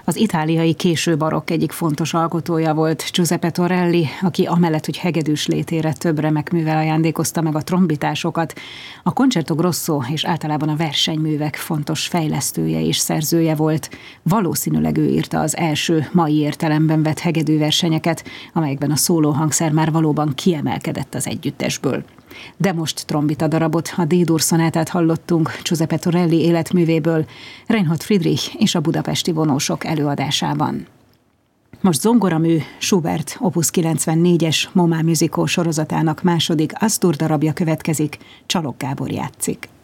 Az itáliai késő barokk egyik fontos alkotója volt Giuseppe Torelli, aki amellett, hogy hegedűs létére több remek művel ajándékozta meg a trombitásokat, a Concerto Grosso és általában a versenyművek fontos fejlesztője és szerzője volt. Valószínűleg ő írta az első mai értelemben vett hegedűversenyeket, amelyekben a szólóhangszer már valóban kiemelkedett az együttesből. De most trombita darabot, a D-dur szonátát hallottunk Giuseppe Torelli életművéből, Reinhold Friedrich és a budapesti vonósok előadásában. Most zongoramű, Schubert Opus 94-es Momá Musical sorozatának második Astur darabja következik, Csalog Gábor játszik.